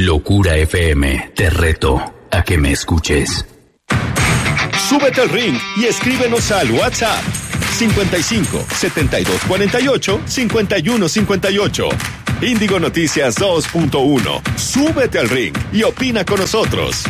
Locura FM, te reto a que me escuches. Súbete al ring y escríbenos al WhatsApp 55 72 48 51 58. Índigo Noticias 2.1. Súbete al ring y opina con nosotros.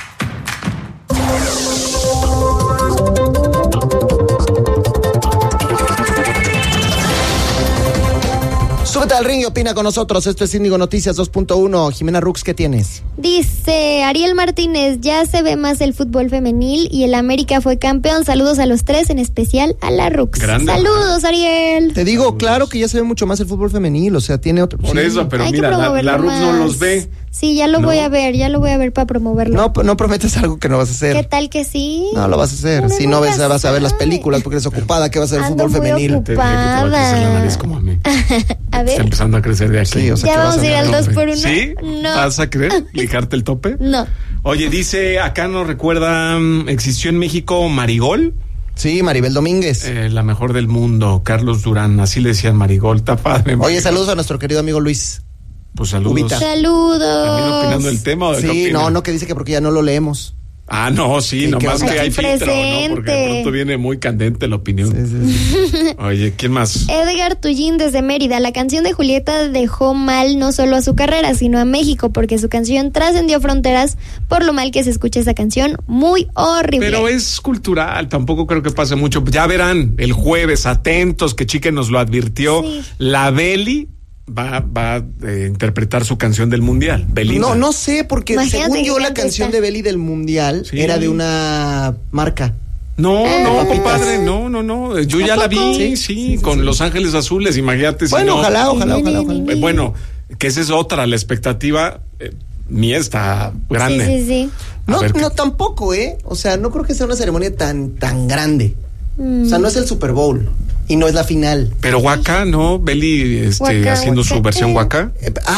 Súbete al ring y opina con nosotros. Esto es Índigo Noticias 2.1. Jimena Rux, ¿qué tienes? Dice Ariel Martínez, ya se ve más el fútbol femenil y el América fue campeón. Saludos a los tres, en especial a la Rux. Grande. Saludos, Ariel. Te digo, claro que ya se ve mucho más el fútbol femenil, o sea, tiene otro... Por sí. eso, pero Hay que mira, la promoverlo Rux no más. los ve. Sí, ya lo voy a ver para promoverlo. No prometes algo que no vas a hacer. ¿Qué tal que sí? No lo vas a hacer. Uno Si no nunca vas a ver las sabe. películas porque eres ocupada, ¿qué va a ser el Ando fútbol muy femenil? Te dije que te va a crecer la nariz como a mí. A Está ver, empezando a crecer de aquí. Sí, o sea, ya ¿qué vas vamos a ir al hacer? 2x1. ¿Sí? No. ¿Vas a querer lijarte el tope? No. Oye, dice, acá nos recuerda, existió en México Marigol, Sí, Maribel Domínguez. la mejor del mundo, Carlos Durán, así le decían Marigol, está padre. Oye, Marigol. saludos a nuestro querido amigo Luis. Pues saludos. Ubita. Saludos. ¿También opinando el tema o de qué Sí, opina? no, que dice que porque ya no lo leemos. Ah, no, sí, Sí, nomás que que hay aquí filtro, ¿no? Porque de presente. pronto viene muy candente la opinión. Sí. Oye, ¿quién más? Edgar Tullín desde Mérida. La canción de Julieta dejó mal no solo a su carrera, sino a México, porque su canción trascendió fronteras por lo mal que se escucha esa canción. Muy horrible. Pero es cultural, tampoco creo que pase mucho. Ya verán, el jueves, atentos, que Chique nos lo advirtió. Sí. La Beli va a interpretar su canción del Mundial. Belinda. No sé, porque Imagínate según que yo la canta canción esta. de Beli del Mundial Sí. era de una marca. No, papitas. compadre, no. Yo ya la vi, sí, con Los Ángeles Azules, imagínate. Bueno, si no, ojalá. Bueno, que esa es otra, la expectativa mía está grande. Sí. No, A ver, no tampoco, o sea, no creo que sea una ceremonia tan grande. O sea, no es el Super Bowl y no es la final. Pero Waka, ¿no? Beli Waka, haciendo Waka, su versión ¿qué? Waka.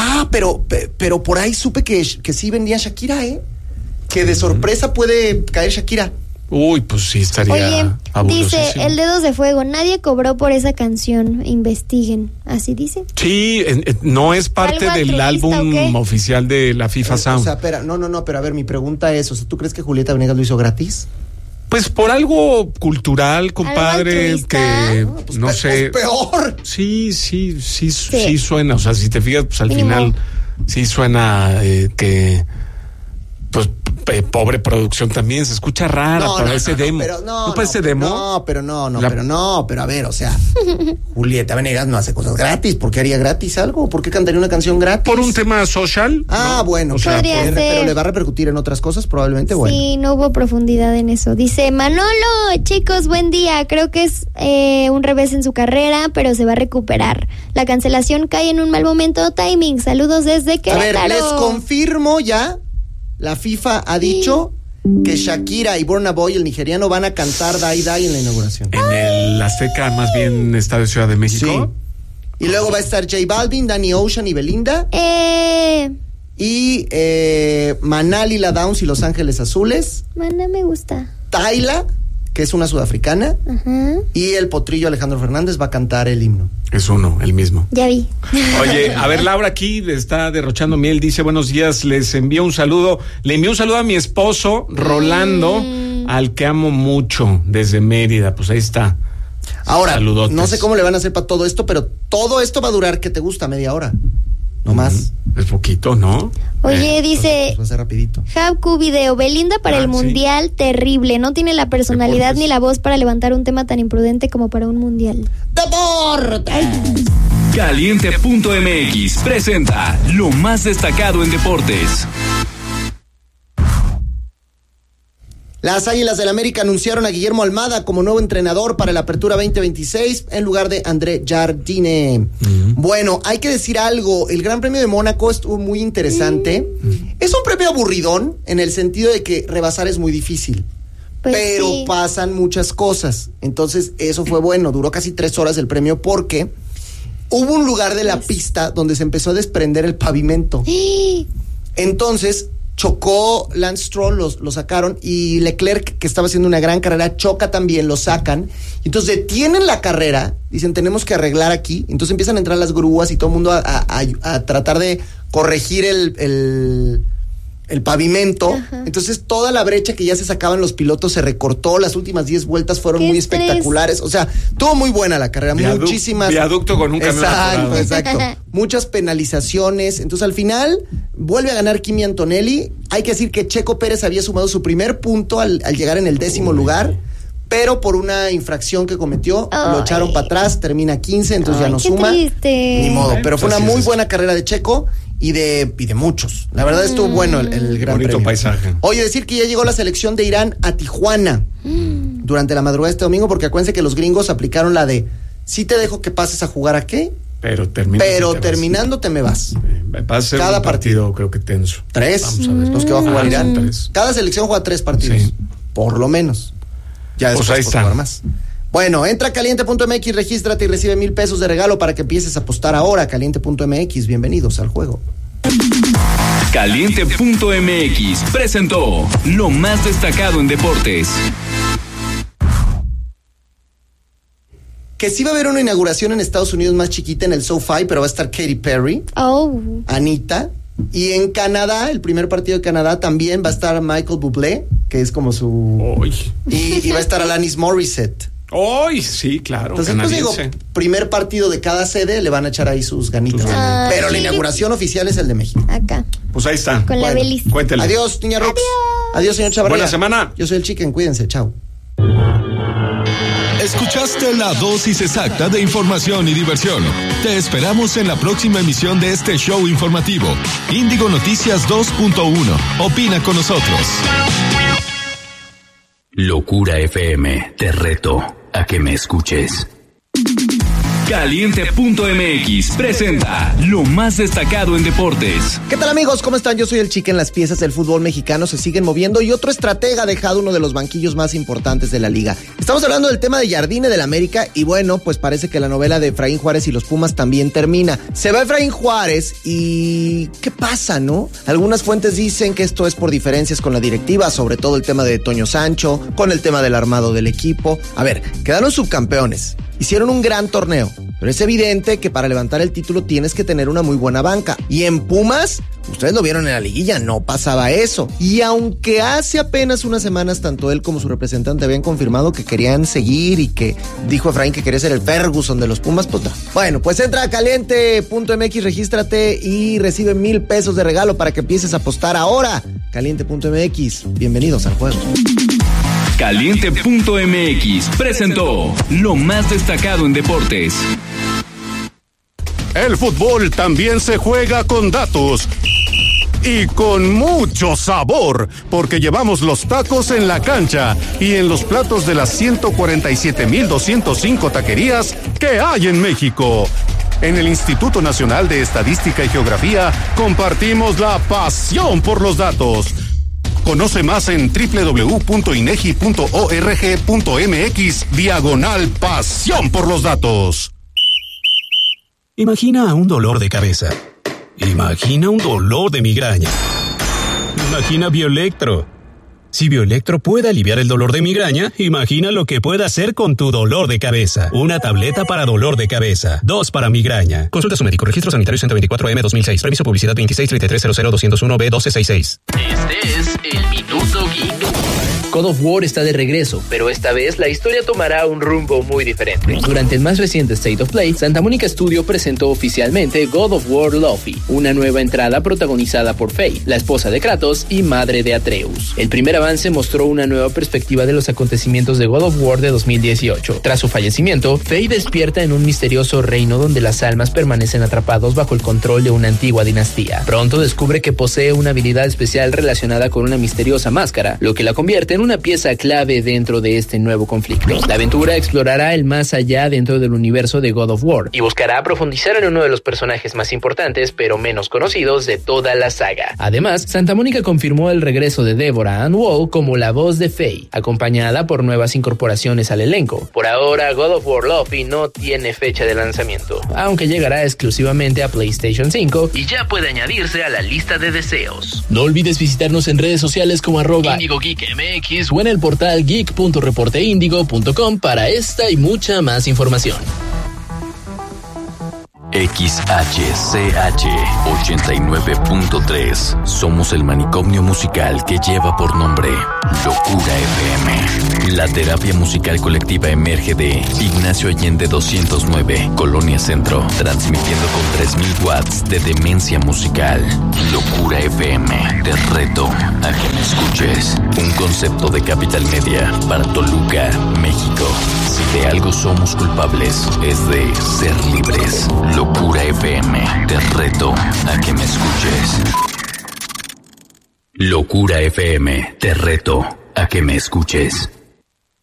Pero por ahí supe que sí vendía Shakira, que de sorpresa puede caer Shakira. Uy, pues sí, estaría Oye, abulosísimo. dice El Dedos de Fuego, nadie cobró por esa canción, investiguen, así dice. Sí, no es parte ¿Algo del altruista álbum o qué? oficial de la FIFA O Sound. sea, no, pero a ver, mi pregunta es, o sea, ¿tú crees que Julieta Venegas lo hizo gratis? Pues por algo cultural, compadre, altruista? que Pues no sé. Pues peor. Sí suena, o sea, si te fijas, pues al Mínimo. final sí suena que pues pobre producción también, se escucha rara para ese demo. Pero ¿No parece demo? Pero a ver, o sea, Julieta Venegas no hace cosas gratis. ¿Por qué haría gratis algo? ¿Por qué cantaría una canción gratis? Por un tema social. Ah, ¿no? bueno, O sea, Podría ser. pero le va a repercutir en otras cosas probablemente, bueno. Sí, no hubo profundidad en eso. Dice Manolo, chicos, buen día. Creo que es un revés en su carrera, pero se va a recuperar. La cancelación cae en un mal momento. Timing. Saludos desde A Querétaro. ver, les confirmo ya, la FIFA ha dicho que Shakira y Burna Boy, el nigeriano, van a cantar Die Die en la inauguración. en el Azteca, más bien Estadio Ciudad de México. Sí. Y luego va a estar J Balvin, Danny Ocean y Belinda. Y Manal y la Downs y Los Ángeles Azules. Mana, me gusta. Tayla, que es una sudafricana. Ajá. Y el potrillo Alejandro Fernández va a cantar el himno. Es uno, el mismo. Ya vi. Oye, a ver, Laura aquí está derrochando miel, dice buenos días, les envío un saludo, le envío un saludo a mi esposo, Rolando, al que amo mucho, desde Mérida, pues ahí está. Ahora, Saludotes. no sé cómo le van a hacer para todo esto, pero todo esto va a durar, ¿qué te gusta? Media hora. No más. Es poquito, ¿no? Oye, dice Pues va a ser rapidito. Habku Video, Belinda para el sí. Mundial, terrible. No tiene la personalidad Deportes. ni la voz para levantar un tema tan imprudente como para un Mundial. ¡Deportes! Caliente.mx presenta lo más destacado en deportes. Las Águilas del América anunciaron a Guillermo Almada como nuevo entrenador para la Apertura 2026 en lugar de André Jardine. Bueno, hay que decir algo, el Gran Premio de Mónaco estuvo muy interesante. Es un premio aburridón en el sentido de que rebasar es muy difícil. Pues pero sí. pasan muchas cosas. Entonces, eso fue bueno. Duró casi 3 horas el premio porque hubo un lugar de la pista donde se empezó a desprender el pavimento. Entonces, chocó Lance Stroll, lo sacaron, y Leclerc, que estaba haciendo una gran carrera, choca también, lo sacan. Entonces detienen la carrera, dicen, tenemos que arreglar aquí. Entonces empiezan a entrar las grúas y todo el mundo a tratar de corregir el pavimento. Ajá. Entonces toda la brecha que ya se sacaban los pilotos se recortó, las últimas 10 vueltas fueron muy espectaculares, o sea, estuvo muy buena la carrera, muchísimas. Viaducto con un camión. Exacto. Muchas penalizaciones, entonces al final vuelve a ganar Kimi Antonelli. Hay que decir que Checo Pérez había sumado su primer punto al llegar en el 10º lugar, pero por una infracción que cometió, lo echaron para atrás, termina 15, entonces ya no suma. Triste. Ni modo, pero fue una muy buena carrera de Checo. Y de muchos. La verdad estuvo bueno el Gran Premio. Bonito paisaje. Oye, decir que ya llegó la selección de Irán a Tijuana durante la madrugada de este domingo, porque acuérdense que los gringos aplicaron la de sí te dejo que pases a jugar ¿a qué? Pero terminando te me vas. Va a ser cada partido creo que tenso. 3. Vamos a ver. Los que va a jugar Irán. 3. Cada selección juega 3 partidos. Sí. Por lo menos. Ya después pues ahí está. Jugar más. Bueno, entra a caliente.mx, regístrate y recibe $1,000 de regalo para que empieces a apostar ahora. Caliente.mx, bienvenidos al juego. Caliente.mx presentó lo más destacado en deportes. Que sí va a haber una inauguración en Estados Unidos más chiquita en el SoFi, pero va a estar Katy Perry, Anita. Y en Canadá, el primer partido de Canadá, también va a estar Michael Bublé, que es como su... Y va a estar Alanis Morissette. Sí, claro. Entonces, pues digo, primer partido de cada sede le van a echar ahí sus ganitas. Pero la inauguración oficial es el de México. Acá. Pues ahí está. Con la Belis. Cuéntele. Adiós, niña Rox. Adiós, señor Chavarría. Buena semana. Yo soy el Chicken, cuídense, chao. Escuchaste la dosis exacta de información y diversión. Te esperamos en la próxima emisión de este show informativo. Índigo Noticias 2.1. Opina con nosotros. Locura FM, te reto a que me escuches. Caliente.mx presenta lo más destacado en deportes. ¿Qué tal, amigos? ¿Cómo están? Yo soy el Chicken. Las piezas del fútbol mexicano se siguen moviendo y otro estratega ha dejado uno de los banquillos más importantes de la liga. Estamos hablando del tema de Jardine del América y bueno, pues parece que la novela de Efraín Juárez y los Pumas también termina. Se va Efraín Juárez y ¿qué pasa, no? Algunas fuentes dicen que esto es por diferencias con la directiva, sobre todo el tema de Toño Sancho, con el tema del armado del equipo. A ver, quedaron subcampeones. Hicieron un gran torneo, pero es evidente que para levantar el título tienes que tener una muy buena banca. Y en Pumas, ustedes lo vieron en la liguilla, no pasaba eso. Y aunque hace apenas unas semanas tanto él como su representante habían confirmado que querían seguir y que dijo Efraín que quería ser el Ferguson de los Pumas, pues no. Bueno, pues entra a caliente.mx, regístrate y recibe $1,000 de regalo para que empieces a apostar ahora. Caliente.mx, bienvenidos al juego. Caliente.mx presentó lo más destacado en deportes. El fútbol también se juega con datos y con mucho sabor, porque llevamos los tacos en la cancha y en los platos de las 147,205 taquerías que hay en México. En el Instituto Nacional de Estadística y Geografía compartimos la pasión por los datos. Conoce más en www.inegi.org.mx/pasión por los datos. Imagina un dolor de cabeza. Imagina un dolor de migraña. Imagina Bioelectro. Si Bioelectro puede aliviar el dolor de migraña, imagina lo que puede hacer con tu dolor de cabeza. Una tableta para dolor de cabeza, 2 para migraña. Consulta a su médico. Registro sanitario 124M 2006. Permiso publicidad 2633000201B1266. Este es el Minuto Geek. God of War está de regreso, pero esta vez la historia tomará un rumbo muy diferente. Durante el más reciente State of Play, Santa Mónica Studio presentó oficialmente God of War Luffy, una nueva entrada protagonizada por Faye, la esposa de Kratos y madre de Atreus. El primer avance mostró una nueva perspectiva de los acontecimientos de God of War de 2018. Tras su fallecimiento, Faye despierta en un misterioso reino donde las almas permanecen atrapados bajo el control de una antigua dinastía. Pronto descubre que posee una habilidad especial relacionada con una misteriosa máscara, lo que la convierte en una pieza clave dentro de este nuevo conflicto. La aventura explorará el más allá dentro del universo de God of War y buscará profundizar en uno de los personajes más importantes pero menos conocidos de toda la saga. Además, Santa Mónica confirmó el regreso de Deborah Ann Woll como la voz de Faye, acompañada por nuevas incorporaciones al elenco. Por ahora, God of War Luffy no tiene fecha de lanzamiento, aunque llegará exclusivamente a PlayStation 5 y ya puede añadirse a la lista de deseos. No olvides visitarnos en redes sociales como @IndigoGeekMX o en el portal geek.reporteindigo.com para esta y mucha más información. XHCH 89.3. Somos el manicomio musical que lleva por nombre Locura FM. La terapia musical colectiva emerge de Ignacio Allende 209, Colonia Centro, transmitiendo con 3000 watts de demencia musical. Locura FM, te reto a que me escuches. Un concepto de Capital Media para Toluca, México. Si de algo somos culpables, es de ser libres. Locura FM, te reto a que me escuches. Locura FM, te reto a que me escuches.